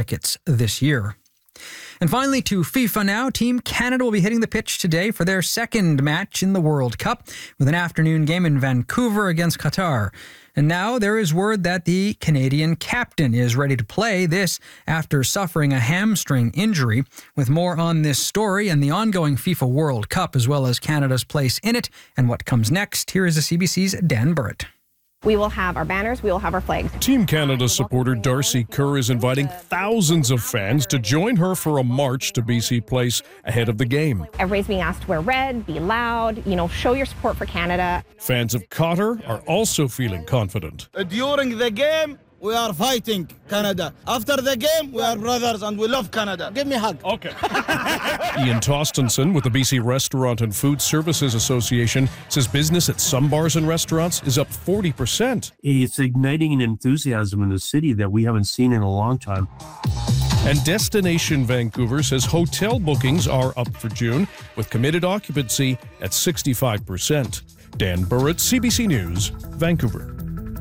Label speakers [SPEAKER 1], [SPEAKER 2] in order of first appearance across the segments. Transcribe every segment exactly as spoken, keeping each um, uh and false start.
[SPEAKER 1] tickets this year. And finally, to FIFA now. Team Canada will be hitting the pitch today for their second match in the World Cup with an afternoon game in Vancouver against Qatar. And now there is word that the Canadian captain is ready to play, this after suffering a hamstring injury. With more on this story and the ongoing FIFA World Cup, as well as Canada's place in it and what comes next, here is the C B C's Dan Burrett.
[SPEAKER 2] We will have our banners, we will have our flags.
[SPEAKER 3] Team Canada supporter Darcy Kerr is inviting thousands of fans to join her for a march to B C Place ahead of the game.
[SPEAKER 2] Everybody's being asked to wear red, be loud, you know, show your support for Canada.
[SPEAKER 3] Fans of Qatar are also feeling confident.
[SPEAKER 4] During the game, we are fighting Canada. After the game, we are brothers and we love Canada. Give me a hug.
[SPEAKER 3] Okay. Ian Tostenson with the B C Restaurant and Food Services Association says business at some bars and restaurants is up forty percent.
[SPEAKER 5] It's igniting an enthusiasm in the city that we haven't seen in a long time.
[SPEAKER 3] And Destination Vancouver says hotel bookings are up for June, with committed occupancy at sixty-five percent. Dan Burrett, C B C News, Vancouver.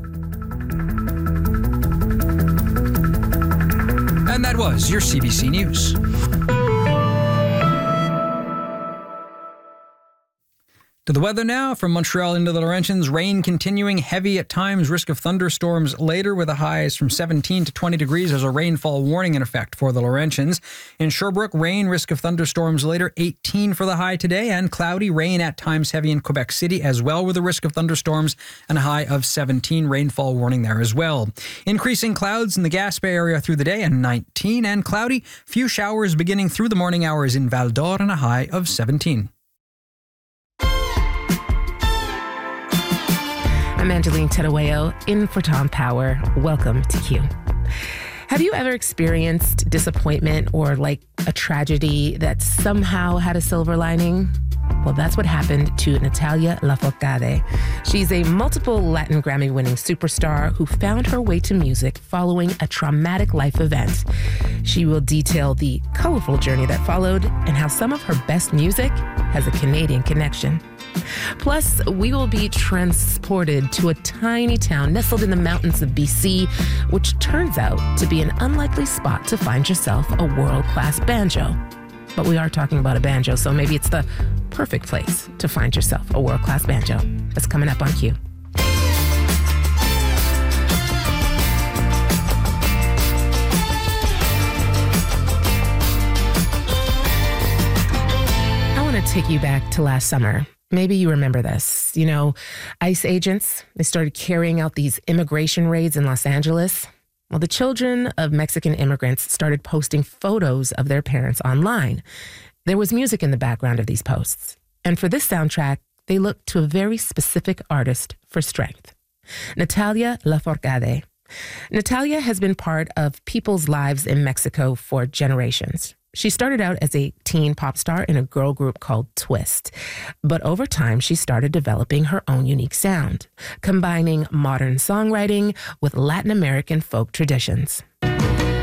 [SPEAKER 1] And that was your C B C News. To the weather now, from Montreal into the Laurentians, rain continuing, heavy at times, risk of thunderstorms later with the highs from seventeen to twenty degrees. There's a rainfall warning in effect for the Laurentians. In Sherbrooke, rain, risk of thunderstorms later, eighteen for the high today, and cloudy, rain at times heavy in Quebec City as well with a risk of thunderstorms and a high of seventeen, rainfall warning there as well. Increasing clouds in the Gaspé area through the day and nineteen, and cloudy, few showers beginning through the morning hours in Val d'Or and a high of seventeen.
[SPEAKER 6] I'm Angeline Terueo, in for Tom Power. Welcome to Q. Have you ever experienced disappointment or like a tragedy that somehow had a silver lining? Well, that's what happened to Natalia Lafourcade. She's a multiple Latin Grammy-winning superstar who found her way to music following a traumatic life event. She will detail the colorful journey that followed and how some of her best music has a Canadian connection. Plus, we will be transported to a tiny town nestled in the mountains of B C, which turns out to be an unlikely spot to find yourself a world-class banjo. But we are talking about a banjo, so maybe it's the perfect place to find yourself a world-class banjo. That's coming up on Q. I want to take you back to last summer. Maybe you remember this. You know, ICE agents, they started carrying out these immigration raids in Los Angeles. Well, the children of Mexican immigrants started posting photos of their parents online. There was music in the background of these posts. And for this soundtrack, they looked to a very specific artist for strength. Natalia Lafourcade. Natalia has been part of people's lives in Mexico for generations. She started out as a teen pop star in a girl group called Twist. But over time, she started developing her own unique sound, combining modern songwriting with Latin American folk traditions.